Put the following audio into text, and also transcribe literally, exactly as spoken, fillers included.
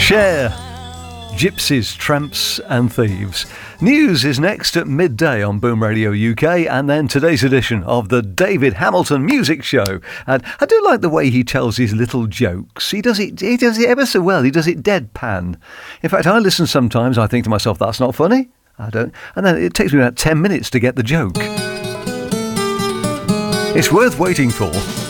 Cher, Gypsies, Tramps and Thieves. News is next at midday on Boom Radio U K, and then today's edition of the David Hamilton Music Show. And I do like the way he tells his little jokes. He does it he does it ever so well. He does it deadpan. In fact, I listen sometimes, I think to myself, that's not funny. I don't. And then it takes me about ten minutes to get the joke. It's worth waiting for.